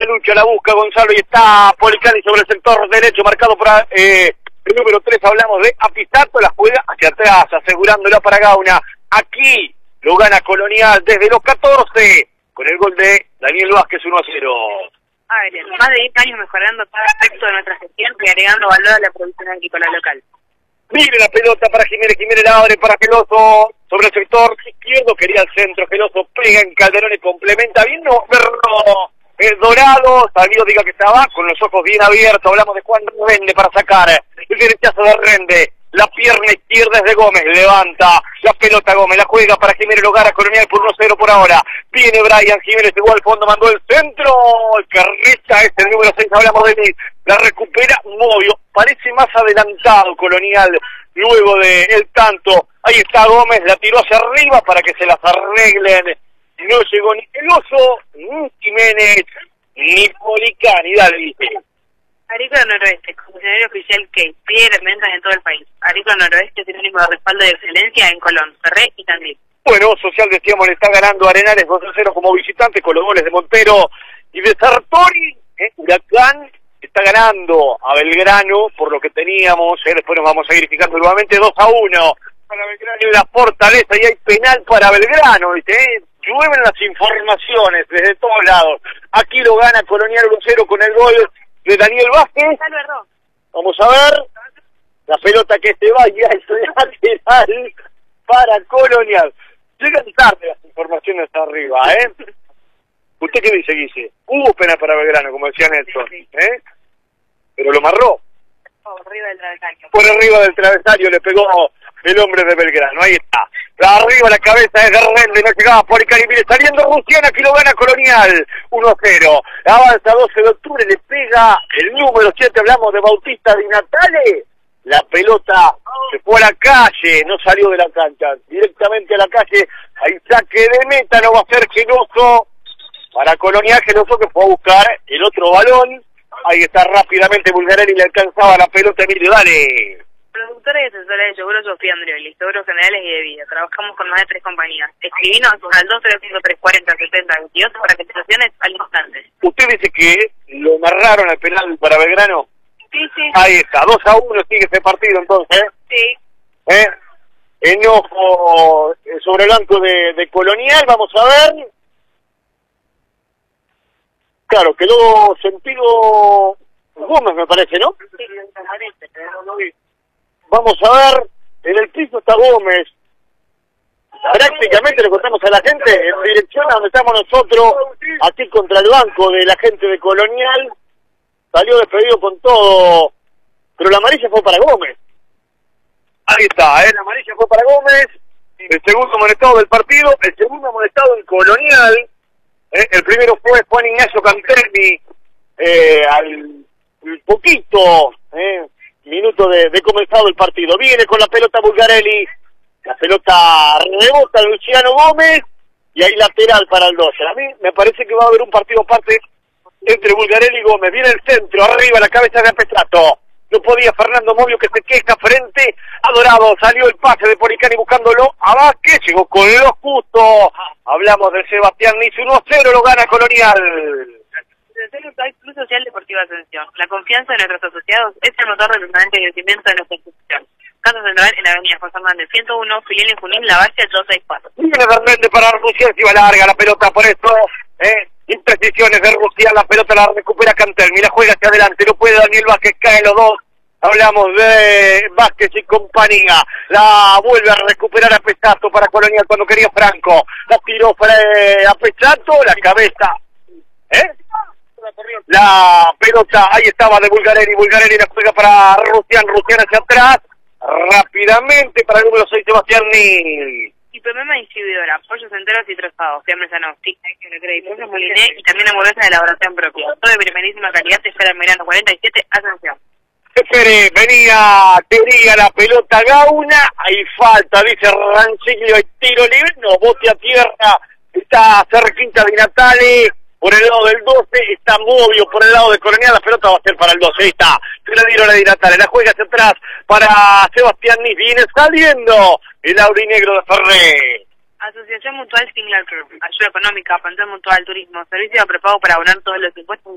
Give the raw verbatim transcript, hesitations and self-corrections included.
lucha, la busca Gonzalo y está Policani sobre el sector derecho, marcado por eh, el número tres, hablamos de Apizato, la juega hacia atrás, asegurándola para Gauna. Aquí lo gana Colonial desde los catorce, con el gol de Daniel Vázquez, uno a cero. A ver, más de diez años mejorando cada aspecto de nuestra gestión y agregando valor a la producción agrícola local. Mire la pelota para Jiménez, Jiménez la abre para Geloso, sobre el sector izquierdo, quería el centro, Geloso pega en Calderón y complementa bien, no, pero es Dorado, salió, diga que estaba, con los ojos bien abiertos, hablamos de Juan Rende para sacar, el derechazo de Rende, la pierna izquierda es de Gómez, levanta la pelota Gómez, la juega para Jiménez, lo gana Colonial por uno cero por ahora, viene Brian Jiménez, igual al fondo, mandó el centro, el que recha es el número seis, hablamos de él, la recupera Movio, parece más adelantado Colonial, luego de el tanto, ahí está Gómez, la tiró hacia arriba para que se las arreglen, no llegó ni Geloso, ni Jiménez, ni Policani, dale, dice. Agrícola Noroeste, concesionario oficial que pide ventas en todo el país. Agrícola Noroeste, sinónimo de respaldo de excelencia en Colón, Ferré y Tandil. Bueno, Social, decíamos, le está ganando Arenales dos a cero como visitante con los goles de Montero y de Sartori. ¿eh? Huracán está ganando a Belgrano por lo que teníamos, ¿eh? Después nos vamos a ir fijando nuevamente dos a uno para Belgrano y la Fortaleza, y hay penal para Belgrano, ¿viste? ¿eh? Llueven las informaciones desde todos lados. Aquí lo gana Colonial uno cero con el gol de Daniel Vázquez. Vamos a ver la pelota que se va y es lateral para Colonial. Llegan tarde las informaciones hasta arriba, ¿eh? ¿Usted qué dice, Guise? Hubo pena para Belgrano, como decía Nelson, ¿eh? Pero lo marró. Por arriba del travesaño. Por arriba del travesaño le pegó el hombre de Belgrano, ahí está. Arriba la cabeza es de Rende, no llegaba por el Caribbean, saliendo Rusiana, aquí lo gana Colonial, uno cero. Avanza doce de octubre, le pega el número siete, hablamos de Bautista Di Natale. La pelota se fue a la calle, no salió de la cancha, directamente a la calle. Ahí saque de meta, no va a ser Geloso para Colonial, Geloso que fue a buscar el otro balón. Ahí está rápidamente Bulgarelli, le alcanzaba la pelota, Emilio, dale. Productora y asesora de seguros Sofía Andrioli, seguros generales y de vida. Trabajamos con más de tres compañías. Escribinos al dos cero cinco tres cuatro cero setenta veintidós para que situaciones al instante. ¿Usted dice que lo amarraron al penal para Belgrano? Sí, sí. Ahí está, dos a uno sigue ese partido entonces. Sí. ¿Eh? Enojo sobre el banco de, de Colonial, vamos a ver. Claro, quedó sentido Gómez, me parece, ¿no? Sí, sí. Vamos a ver, en el piso está Gómez. Prácticamente le contamos a la gente, en dirección a donde estamos nosotros, aquí contra el banco de la gente de Colonial. Salió despedido con todo, pero la amarilla fue para Gómez. Ahí está, ¿eh? La amarilla fue para Gómez, el segundo amonestado del partido, el segundo amonestado en Colonial. ¿eh? El primero fue Juan Ignacio Canterni, eh, al poquito, ¿eh? minuto de, de comenzado el partido. Viene con la pelota Bulgarelli, la pelota rebota Luciano Gómez, y ahí lateral para el doce. A mí me parece que va a haber un partido aparte entre Bulgarelli y Gómez. Viene el centro, arriba la cabeza de Apestrato. No podía Fernando Movio, que se queja frente a Dorado. Salió el pase de Policani buscándolo a Vázquez, llegó con lo justo. Hablamos del Sebastián Nis, uno a cero lo gana Colonial. Club Social Deportivo Ascensión. La confianza de nuestros asociados es el motor del permanente crecimiento de nuestra institución. Casa Central en la avenida José Hernández ciento uno, filial en Junín, La Valle, doscientos sesenta y cuatro. Viene Fernández para Rusián, se iba larga la pelota, por eso, eh, imprecisiones de Rusián, la pelota la recupera Cantermi, la juega hacia adelante, no puede Daniel Vázquez, caen los dos. Hablamos de Vázquez y compañía, la vuelve a recuperar a Pesato para Colonial cuando quería Franco, la tiró para eh, a Pesato, la cabeza, ¿eh? La pelota, ahí estaba de Bulgarelli, Bulgarelli la juega para Rusián, Rusián hacia atrás, rápidamente para el número seis, Sebastián Nil. Y Pemema distribuidora, pollos enteros y trozados, fiambres Sanofi, pollos Moliné y también hamburguesas de elaboración propia. Todo de primerísima calidad, te espera en verano cuarenta y siete, Asunción. Espere, venía, quería la pelota Gauna, hay falta, dice Ranciglio, hay tiro libre, no, bote a tierra, está cerquita Di Natale. Por el lado del doce está Movio, por el lado de Colonial la pelota va a ser para el doce, ahí está, se la dieron a Di Natale, la juega hacia atrás para Sebastián Nis, viene saliendo el aurinegro de Ferré. Asociación Mutual Singlar Club, ayuda económica, pensión mutual, turismo, servicio de prepago para abonar todos los impuestos.